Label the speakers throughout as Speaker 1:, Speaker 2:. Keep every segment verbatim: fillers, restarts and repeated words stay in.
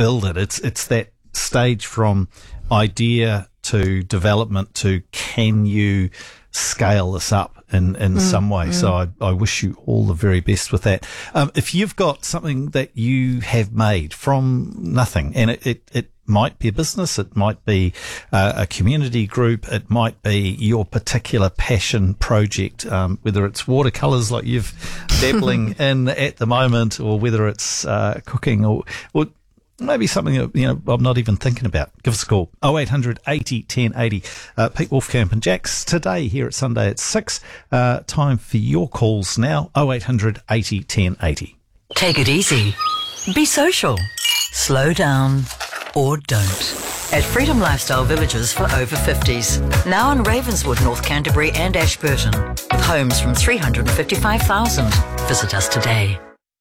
Speaker 1: build it. It's it's that stage from idea to development to can you scale this up in, in mm, some way. Mm. So I, I wish you all the very best with that. Um, if you've got something that you have made from nothing, and it, it, it might be a business, it might be uh, a community group, it might be your particular passion project, um, whether it's watercolours like you've dabbling in at the moment, or whether it's uh, cooking, or, or maybe something that, you know, I'm not even thinking about. Give us a call. oh eight hundred eighty ten eighty. Uh, Pete Wolfcamp and Jax today here at Sunday at six. Uh, time for your calls now. oh eight hundred eighty ten eighty.
Speaker 2: Take it easy. Be social. Slow down. Or don't. At Freedom Lifestyle Villages for over fifties. Now in Ravenswood, North Canterbury and Ashburton. With homes from three hundred fifty-five thousand. Visit us today.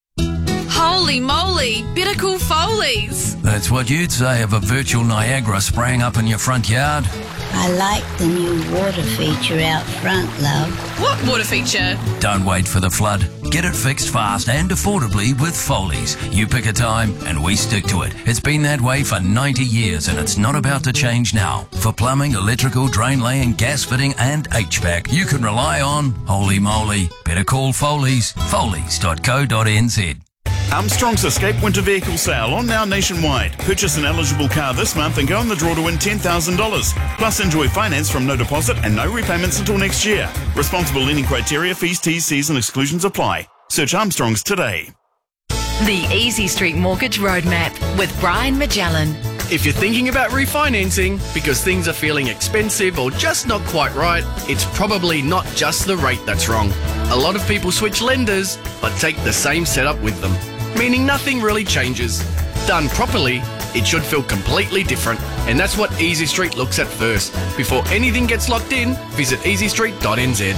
Speaker 3: Holy moly, better call Foley's.
Speaker 4: That's what you'd say of a virtual Niagara spraying up in your front yard.
Speaker 5: I like the new water feature out front, love.
Speaker 3: What water feature?
Speaker 4: Don't wait for the flood. Get it fixed fast and affordably with Foley's. You pick a time and we stick to it. It's been that way for ninety years and it's not about to change now. For plumbing, electrical, drain laying, gas fitting and H V A C, you can rely on holy moly. Better call Foley's. Foley's dot co dot n z.
Speaker 6: Armstrong's Escape Winter Vehicle Sale on now nationwide. Purchase an eligible car this month and go in the draw to win ten thousand dollars. Plus enjoy finance from no deposit and no repayments until next year. Responsible lending criteria, fees, T's, C's and exclusions apply. Search Armstrong's today.
Speaker 3: The Easy Street Mortgage Roadmap with Brian Magellan.
Speaker 7: If you're thinking about refinancing because things are feeling expensive or just not quite right, it's probably not just the rate that's wrong. A lot of people switch lenders but take the same setup with them, meaning nothing really changes. Done properly, it should feel completely different, and that's what Easy Street looks at first. Before anything gets locked in, visit easy street dot n z.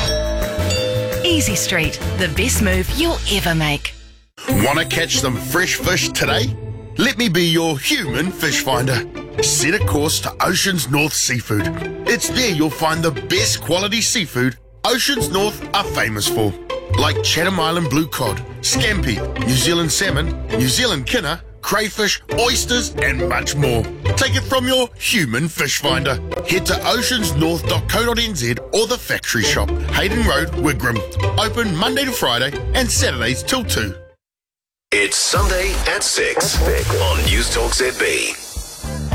Speaker 3: Easy Street, the best move you'll ever make.
Speaker 8: Want to catch some fresh fish today? Let me be your human fish finder. Set a course to Oceans North Seafood. It's there you'll find the best quality seafood Oceans North are famous for, like Chatham Island blue cod, scampi, New Zealand salmon, New Zealand kinner, crayfish, oysters and much more. Take it from your human fish finder. Head to oceans north dot co dot n z or the factory shop, Hayden Road, Wigram. Open Monday to Friday and Saturdays till two.
Speaker 9: It's Sunday at six on News Talk Z B.